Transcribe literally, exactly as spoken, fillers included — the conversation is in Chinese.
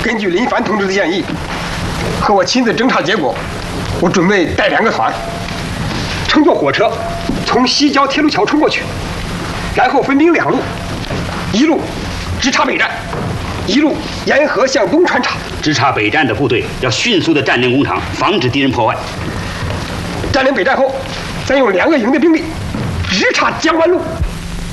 根据林凡同志的建议和我亲自侦查结果，我准备带两个团，乘坐火车从西郊铁路桥冲过去，然后分兵两路，一路直插北站，一路沿河向东穿插。 直插北站的部队要迅速地占领工厂，防止敌人破坏。 占领北站后，再用两个营的兵力直插江湾路，